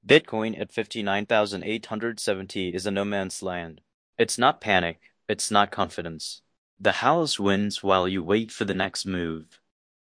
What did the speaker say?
Bitcoin at 59,870 is a no man's land. It's not panic. It's not confidence. The house wins while you wait for the next move.